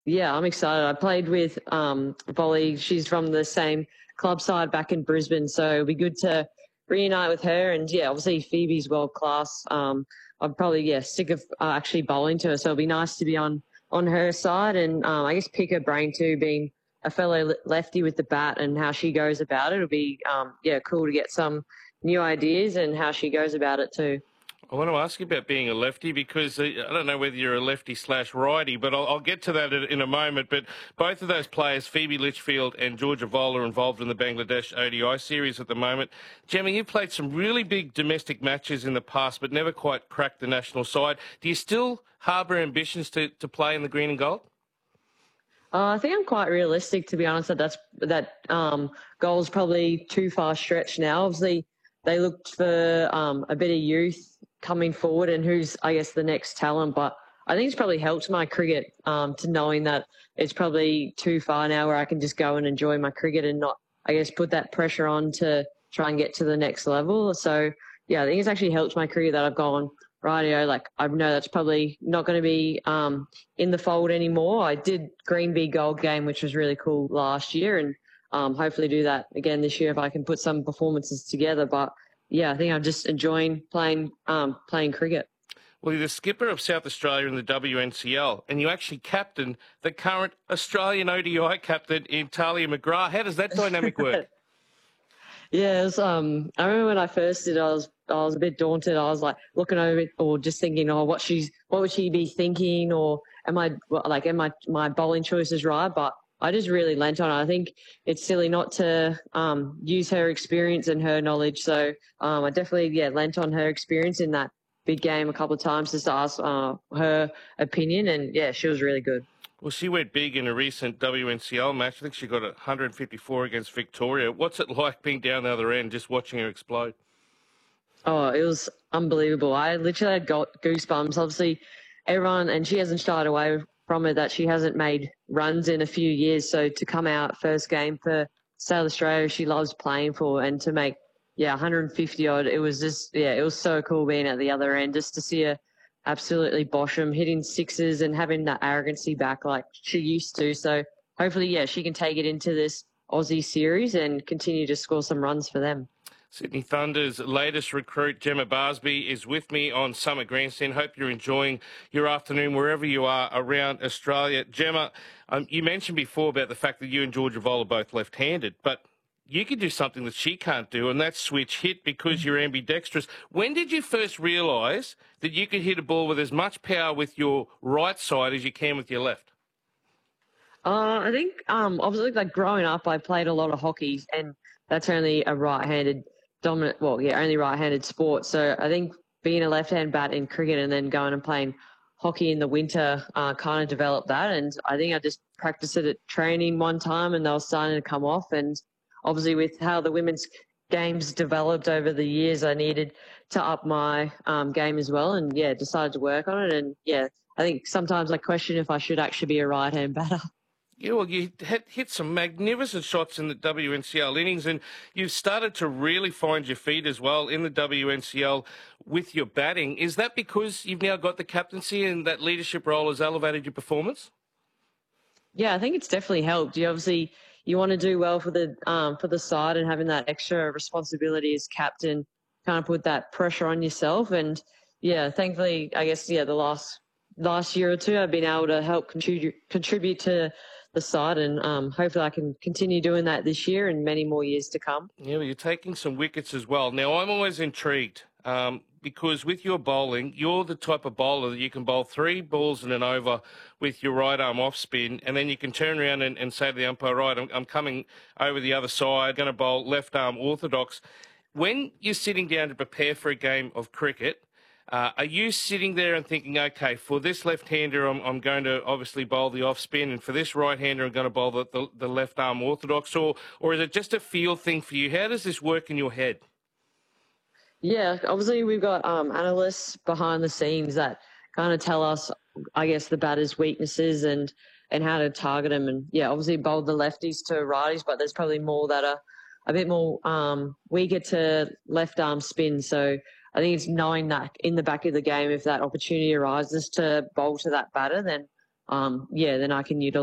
Yeah, I'm excited. I played with Volley. She's from the same club side back in Brisbane, so it'll be good to reunite with her. And yeah, obviously Phoebe's world class. I'm probably sick of actually bowling to her, so it'll be nice to be on her side and I guess pick her brain too, being a fellow lefty with the bat and how she goes about it. It'll be cool to get some new ideas and how she goes about it too. I want to ask you about being a lefty because I don't know whether you're a lefty slash righty, but I'll get to that in a moment. But both of those players, Phoebe Litchfield and Georgia Voll, are involved in the Bangladesh ODI series at the moment. Gemma, you've played some really big domestic matches in the past, but never quite cracked the national side. Do you still harbour ambitions to play in the green and gold? I think I'm quite realistic, to be honest. That goal's probably too far stretched now. Obviously, they looked for a bit of youth coming forward and who's, I guess, the next talent. But I think it's probably helped my cricket to knowing that it's probably too far now where I can just go and enjoy my cricket and not, I guess, put that pressure on to try and get to the next level. So, yeah, I think it's actually helped my cricket that I've gone, rightio, like I know that's probably not going to be in the fold anymore. I did Green v Gold game, which was really cool last year, and hopefully do that again this year if I can put some performances together. But yeah, I think I'm just enjoying playing cricket. Well, you're the skipper of South Australia in the WNCL, and you actually captain the current Australian ODI captain in Talia McGrath. How does that dynamic work? Yeah, it was, I remember when I first did, I was a bit daunted. I was like looking over it or just thinking, oh, what would she be thinking, or am my bowling choices right? But I just really lent on it. I think it's silly not to use her experience and her knowledge. So I definitely lent on her experience in that big game a couple of times just to ask her opinion, and yeah, she was really good. Well, she went big in a recent WNCL match. I think she got 154 against Victoria. What's it like being down the other end, just watching her explode? Oh, it was unbelievable. I literally had got goosebumps. Obviously, everyone, and she hasn't shied away from it that she hasn't made runs in a few years. So to come out first game for South Australia, she loves playing for, and to make 150 odd, it was just it was so cool being at the other end just to see her absolutely bosh them, hitting sixes and having that arrogancy back like she used to. So hopefully, she can take it into this Aussie series and continue to score some runs for them. Sydney Thunder's latest recruit, Gemma Barsby, is with me on Summit Grandstand. Hope you're enjoying your afternoon wherever you are around Australia. Gemma, you mentioned before about the fact that you and Georgia Voll are both left-handed, but you can do something that she can't do, and that's switch hit because you're ambidextrous. When did you first realise that you could hit a ball with as much power with your right side as you can with your left? I think obviously like growing up, I played a lot of hockey, and that's only a right-handed dominant. Well, only right-handed sport. So I think being a left-hand bat in cricket and then going and playing hockey in the winter kind of developed that. And I think I just practiced it at training one time, and they were starting to come off. And obviously, with how the women's games developed over the years, I needed to up my game as well. And decided to work on it. And I think sometimes I question if I should actually be a right-hand batter. Yeah, well, you hit some magnificent shots in the WNCL innings, and you've started to really find your feet as well in the WNCL with your batting. Is that because you've now got the captaincy and that leadership role has elevated your performance? Yeah, I think it's definitely helped. You want to do well for the side, and having that extra responsibility as captain kind of put that pressure on yourself. And thankfully, I guess the last year or two, I've been able to help contribute to the side, and hopefully I can continue doing that this year and many more years to come. Yeah, well, you're taking some wickets as well. Now, I'm always intrigued because with your bowling, you're the type of bowler that you can bowl 3 balls in an over with your right arm off spin, and then you can turn around and say to the umpire, right, I'm coming over the other side, going to bowl left arm orthodox. When you're sitting down to prepare for a game of cricket, are you sitting there and thinking, okay, for this left-hander, I'm going to obviously bowl the off-spin, and for this right-hander, I'm going to bowl the left-arm orthodox, or is it just a feel thing for you? How does this work in your head? Yeah, obviously we've got analysts behind the scenes that kind of tell us, I guess, the batter's weaknesses and how to target them. And, obviously bowl the lefties to righties, but there's probably more that are a bit more weaker to left-arm spin. So I think it's knowing that in the back of the game, if that opportunity arises to bowl to that batter, then yeah, then I can utilise